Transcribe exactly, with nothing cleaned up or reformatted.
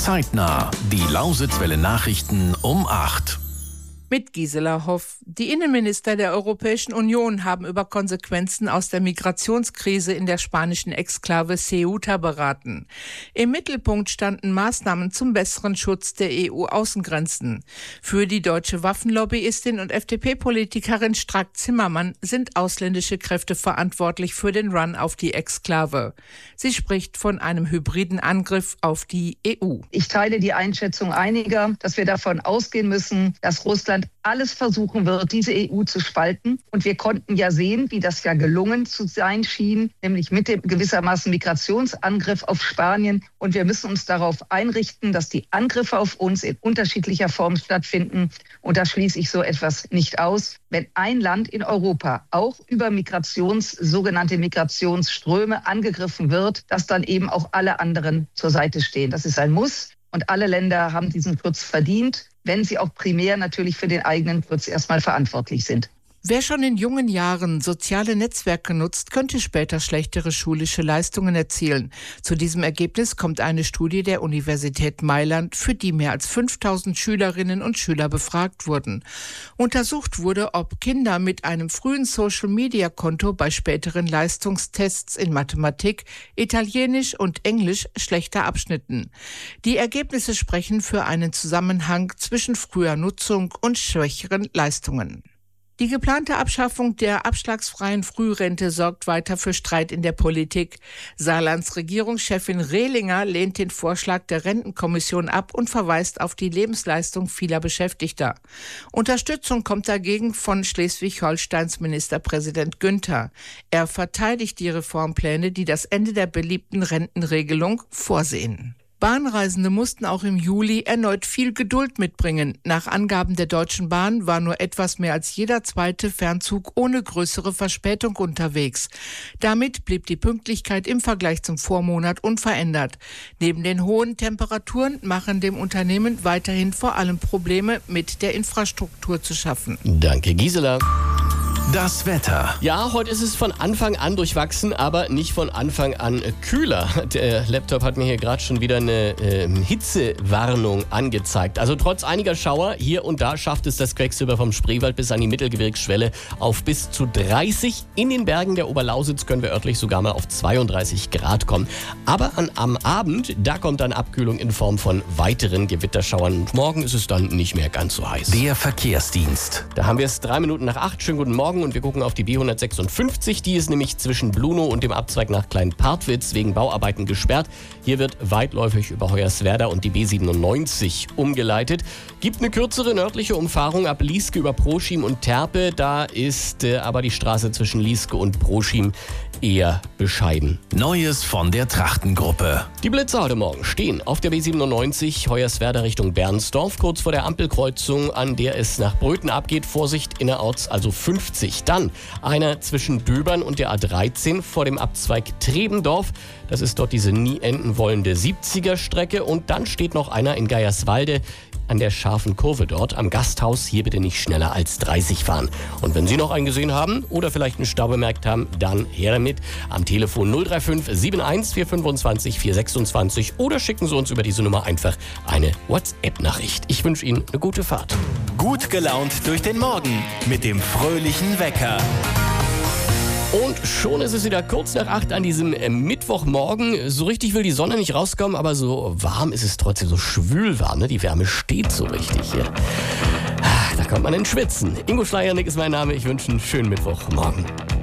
Zeitnah. Die Lausitzwelle Nachrichten um acht. Mit Gisela Hoff. Die Innenminister der Europäischen Union haben über Konsequenzen aus der Migrationskrise in der spanischen Exklave Ceuta beraten. Im Mittelpunkt standen Maßnahmen zum besseren Schutz der E U-Außengrenzen. Für die deutsche Waffenlobbyistin und F D P-Politikerin Strack-Zimmermann sind ausländische Kräfte verantwortlich für den Run auf die Exklave. Sie spricht von einem hybriden Angriff auf die E U. Ich teile die Einschätzung einiger, dass wir davon ausgehen müssen, dass Russland alles versuchen wird, diese E U zu spalten. Und wir konnten ja sehen, wie das ja gelungen zu sein schien, nämlich mit dem gewissermaßen Migrationsangriff auf Spanien. Und wir müssen uns darauf einrichten, dass die Angriffe auf uns in unterschiedlicher Form stattfinden. Und da schließe ich so etwas nicht aus. Wenn ein Land in Europa auch über Migrations, sogenannte Migrationsströme angegriffen wird, dass dann eben auch alle anderen zur Seite stehen. Das ist ein Muss. Und alle Länder haben diesen Schutz verdient, wenn sie auch primär natürlich für den eigenen Schutz erstmal verantwortlich sind. Wer schon in jungen Jahren soziale Netzwerke nutzt, könnte später schlechtere schulische Leistungen erzielen. Zu diesem Ergebnis kommt eine Studie der Universität Mailand, für die mehr als fünftausend Schülerinnen und Schüler befragt wurden. Untersucht wurde, ob Kinder mit einem frühen Social-Media-Konto bei späteren Leistungstests in Mathematik, Italienisch und Englisch schlechter abschnitten. Die Ergebnisse sprechen für einen Zusammenhang zwischen früher Nutzung und schwächeren Leistungen. Die geplante Abschaffung der abschlagsfreien Frührente sorgt weiter für Streit in der Politik. Saarlands Regierungschefin Rehlinger lehnt den Vorschlag der Rentenkommission ab und verweist auf die Lebensleistung vieler Beschäftigter. Unterstützung kommt dagegen von Schleswig-Holsteins Ministerpräsident Günther. Er verteidigt die Reformpläne, die das Ende der beliebten Rentenregelung vorsehen. Bahnreisende mussten auch im Juli erneut viel Geduld mitbringen. Nach Angaben der Deutschen Bahn war nur etwas mehr als jeder zweite Fernzug ohne größere Verspätung unterwegs. Damit blieb die Pünktlichkeit im Vergleich zum Vormonat unverändert. Neben den hohen Temperaturen machen dem Unternehmen weiterhin vor allem Probleme mit der Infrastruktur zu schaffen. Danke, Gisela. Das Wetter. Ja, heute ist es von Anfang an durchwachsen, aber nicht von Anfang an kühler. Der Laptop hat mir hier gerade schon wieder eine äh, Hitzewarnung angezeigt. Also trotz einiger Schauer hier und da schafft es das Quecksilber vom Spreewald bis an die Mittelgebirgsschwelle auf bis zu dreißig. In den Bergen der Oberlausitz können wir örtlich sogar mal auf zweiunddreißig Grad kommen. Aber an, am Abend, da kommt dann Abkühlung in Form von weiteren Gewitterschauern. Und morgen ist es dann nicht mehr ganz so heiß. Der Verkehrsdienst. Da haben wir es drei Minuten nach acht. Schönen guten Morgen. Und wir gucken auf die B hundertsechsundfünfzig. Die ist nämlich zwischen Blunow und dem Abzweig nach Kleinpartwitz wegen Bauarbeiten gesperrt. Hier wird weitläufig über Hoyerswerda und die B siebenundneunzig umgeleitet. Gibt eine kürzere nördliche Umfahrung ab Lieske über Proschim und Terpe. Da ist äh, aber die Straße zwischen Lieske und Proschim eher bescheiden. Neues von der Trachtengruppe. Die Blitzer heute Morgen stehen auf der B siebenundneunzig Hoyerswerda Richtung Bernsdorf, kurz vor der Ampelkreuzung, an der es nach Bröthen abgeht. Vorsicht innerorts, also fünfzig. Dann einer zwischen Döbern und der A dreizehn vor dem Abzweig Trebendorf. Das ist dort diese nie enden wollende siebziger Strecke. Und dann steht noch einer in Geierswalde an der scharfen Kurve dort am Gasthaus. Hier bitte nicht schneller als dreißig fahren. Und wenn Sie noch einen gesehen haben oder vielleicht einen Stau bemerkt haben, dann her damit am Telefon null drei fünf sieben eins vier zwei fünf vier sechs zwei oder schicken Sie uns über diese Nummer einfach eine WhatsApp-Nachricht. Ich wünsche Ihnen eine gute Fahrt. Gut gelaunt durch den Morgen mit dem fröhlichen Wecker. Und schon ist es wieder kurz nach acht an diesem äh, Mittwochmorgen. So richtig will die Sonne nicht rauskommen, aber so warm ist es trotzdem, so schwül warm. Ne? Die Wärme steht so richtig hier. Ah, da kommt man ins Schwitzen. Ingo Schleiernick ist mein Name. Ich wünsche einen schönen Mittwochmorgen.